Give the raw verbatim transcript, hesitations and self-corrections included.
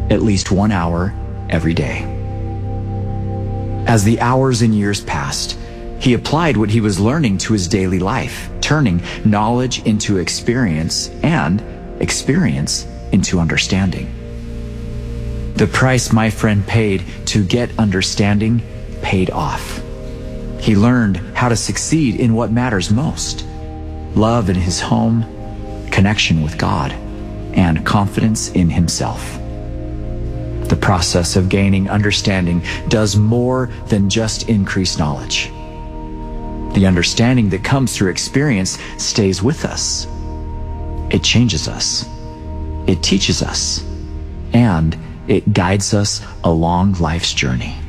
at least one hour every day. As the hours and years passed, he applied what he was learning to his daily life, turning knowledge into experience and experience into understanding. The price my friend paid to get understanding paid off. He learned how to succeed in what matters most: love in his home, connection with God, and confidence in himself. The process of gaining understanding does more than just increase knowledge. The understanding that comes through experience stays with us. It changes us. It teaches us. And it guides us along life's journey.